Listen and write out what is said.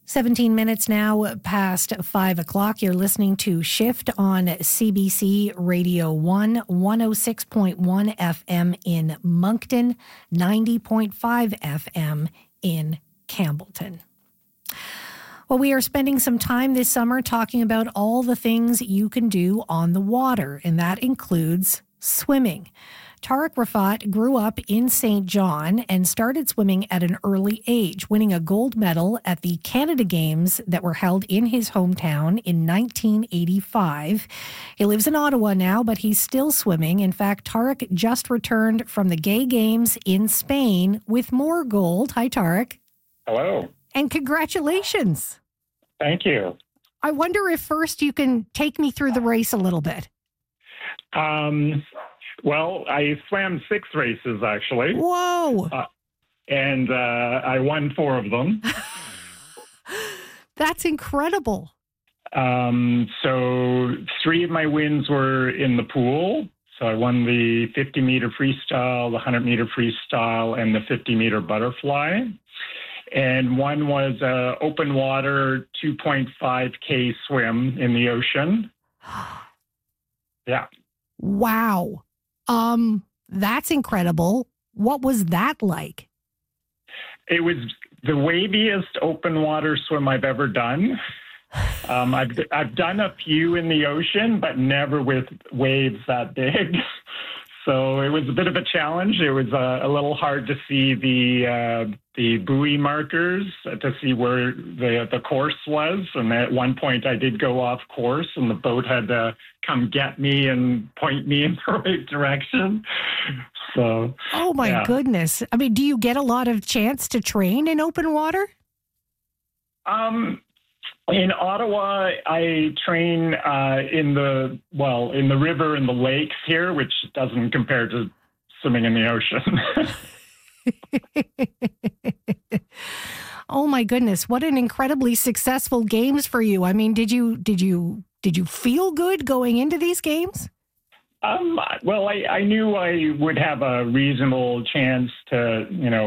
17 minutes now past 5 o'clock. You're listening to Shift on CBC Radio 1, 106.1 FM in Moncton, 90.5 FM in Campbellton. Well, we are spending some time this summer talking about all the things you can do on the water, and that includes swimming. Tariq Rafat grew up in St. John and started swimming at an early age, winning a gold medal at the Canada Games that were held in his hometown in 1985. He lives in Ottawa now, but he's still swimming. In fact, Tariq just returned from the Gay Games in Spain with more gold. Hi, Tariq. Hello. And congratulations. Thank you. I wonder if first you can take me through the race a little bit. Well, I swam 6 races, actually. Whoa. And I won 4 of them. That's incredible. So 3 of my wins were in the pool. So I won the 50-meter freestyle, the 100-meter freestyle, and the 50-meter butterfly. And one was an open water 2.5K swim in the ocean. Yeah. Wow. That's incredible. What was that like? It was the waviest open water swim I've ever done. I've done a few in the ocean, but never with waves that big. So it was a bit of a challenge. It was a little hard to see the buoy markers to see where the course was. And at one point I did go off course and the boat had to come get me and point me in the right direction. So, oh my goodness. I mean, do you get a lot of chance to train in open water? In Ottawa, I train in the river and the lakes here, which doesn't compare to swimming in the ocean. Oh my goodness, what an incredibly successful games for you. I mean, did you feel good going into these games? Well, I knew I would have a reasonable chance to,